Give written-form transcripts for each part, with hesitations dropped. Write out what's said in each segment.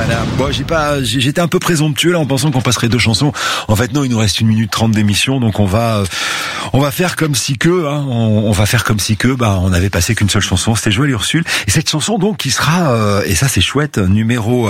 Voilà. Bon, j'étais un peu présomptueux là en pensant qu'on passerait 2 chansons. En fait, non, il nous reste 1 minute 30 d'émission, donc on va faire comme si on va faire comme si on avait passé qu'une seule chanson. C'était Joël Ursule. Et cette chanson, donc, qui sera, et ça c'est chouette, numéro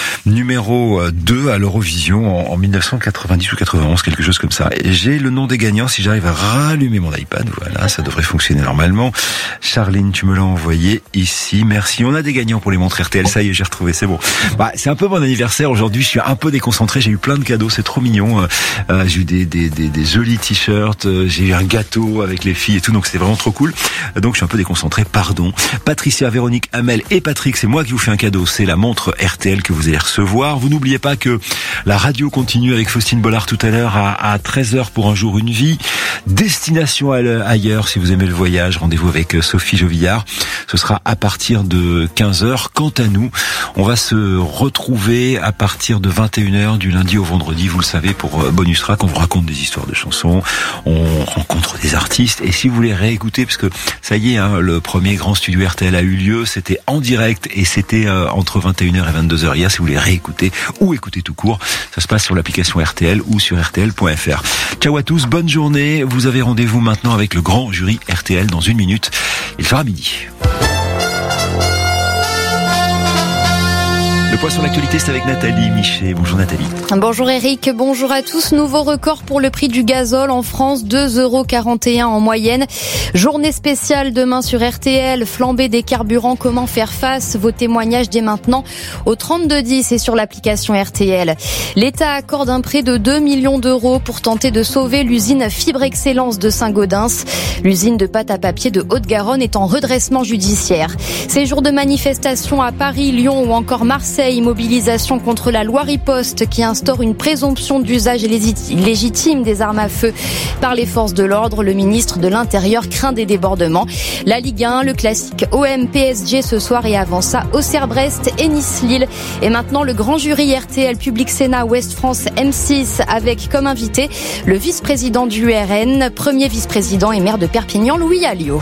2 à l'Eurovision en 1990 ou 91, quelque chose comme ça. Et j'ai le nom des gagnants si j'arrive à rallumer mon iPad. Voilà, ça devrait fonctionner normalement. Charline, tu me l'as envoyé ici. Merci. On a des gagnants pour les montres RTL. Ça y est, j'ai retrouvé. C'est bon. C'est un peu mon anniversaire aujourd'hui. Je suis un peu déconcentré. J'ai eu plein de cadeaux. C'est trop mignon. J'ai eu des jolis t-shirts. J'ai eu un gâteau avec les filles et tout. Donc c'est vraiment trop cool. Donc je suis un peu déconcentré. Pardon. Patricia, Véronique, Amel et Patrick, c'est moi qui vous fais un cadeau. C'est la montre RTL que vous allez recevoir. Vous n'oubliez pas que la radio continue avec Faustine Bollard tout à l'heure à 13h pour Un jour une vie. Destination ailleurs si vous aimez le voyage. Rendez-vous avec Sophie Jovillard. Ce sera à partir de 15h. Quant à nous, on va se retrouver à partir de 21h du lundi au vendredi, vous le savez, pour Bonus Track. On vous raconte des histoires de chansons, on rencontre des artistes. Et si vous voulez réécouter, parce que ça y est, le premier grand studio RTL a eu lieu, c'était en direct et c'était entre 21h et 22h hier. Si vous voulez réécouter ou écouter tout court, ça se passe sur l'application RTL ou sur rtl.fr. Ciao à tous, bonne journée. Vous avez rendez-vous maintenant avec le grand jury RTL dans 1 minute. Il sera midi. Le point sur l'actualité, c'est avec Nathalie Michet. Bonjour Nathalie. Bonjour Eric, bonjour à tous. Nouveau record pour le prix du gazole en France, 2,41 € en moyenne. Journée spéciale demain sur RTL, flambée des carburants, comment faire face? Vos témoignages dès maintenant au 3210 et sur l'application RTL. L'État accorde un prêt de 2 millions d'euros pour tenter de sauver l'usine Fibre Excellence de Saint-Gaudens. L'usine de pâte à papier de Haute-Garonne est en redressement judiciaire. Ces jours de manifestation à Paris, Lyon ou encore Marseille, mobilisation contre la loi Riposte qui instaure une présomption d'usage légitime des armes à feu par les forces de l'ordre. Le ministre de l'Intérieur craint des débordements. La Ligue 1, le classique OM PSG ce soir et avant ça Auxerre-Brest et Nice-Lille. Et maintenant le grand jury RTL Public Sénat Ouest France M6 avec comme invité le vice-président du RN, premier vice-président et maire de Perpignan, Louis Alliot.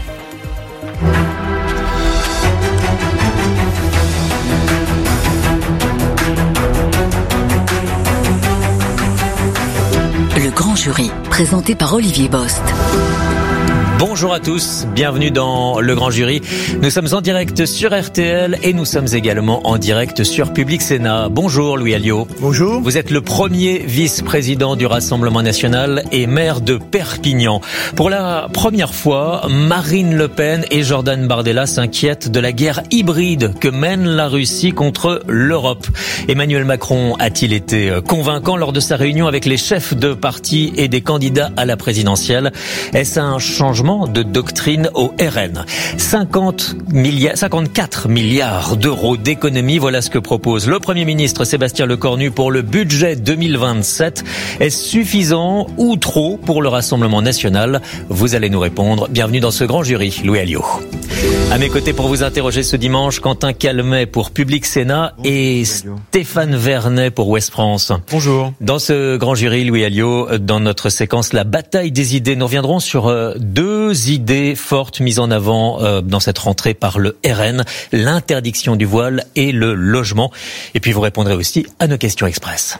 Le grand jury, présenté par Olivier Bost. Bonjour à tous, bienvenue dans le Grand Jury. Nous sommes en direct sur RTL et nous sommes également en direct sur Public Sénat. Bonjour Louis Alliot. Bonjour. Vous êtes le premier vice-président du Rassemblement National et maire de Perpignan. Pour la première fois, Marine Le Pen et Jordan Bardella s'inquiètent de la guerre hybride que mène la Russie contre l'Europe. Emmanuel Macron a-t-il été convaincant lors de sa réunion avec les chefs de parti et des candidats à la présidentielle? Est-ce un changement de doctrine au RN? 54 milliards d'euros d'économies, voilà ce que propose le Premier ministre Sébastien Lecornu pour le budget 2027. Est-ce suffisant ou trop pour le Rassemblement national? Vous allez nous répondre. Bienvenue dans ce grand jury, Louis Alliot. À mes côtés pour vous interroger ce dimanche, Quentin Calmet pour Public Sénat et Stéphane Vernet pour Ouest France. Bonjour. Dans ce grand jury, Louis Alliot, dans notre séquence La bataille des idées, nous reviendrons sur 2 idées fortes mises en avant dans cette rentrée par le RN, l'interdiction du voile et le logement. Et puis vous répondrez aussi à nos questions express.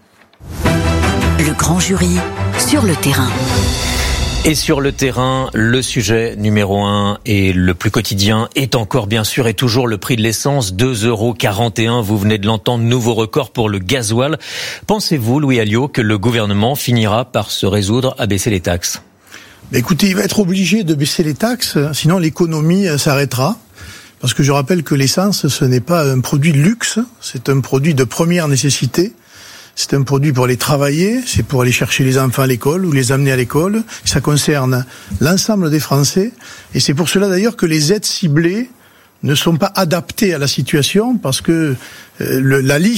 Le grand jury, sur le terrain. Et sur le terrain, le sujet numéro 1 et le plus quotidien est encore bien sûr et toujours le prix de l'essence, 2,41 €. Vous venez de l'entendre, nouveau record pour le gasoil. Pensez-vous, Louis Alliot, que le gouvernement finira par se résoudre à baisser les taxes? Écoutez, il va être obligé de baisser les taxes, sinon l'économie s'arrêtera. Parce que je rappelle que l'essence, ce n'est pas un produit de luxe, c'est un produit de première nécessité. C'est un produit pour aller travailler, c'est pour aller chercher les enfants à l'école ou les amener à l'école. Ça concerne l'ensemble des Français. Et c'est pour cela d'ailleurs que les aides ciblées ne sont pas adaptées à la situation, parce que la liste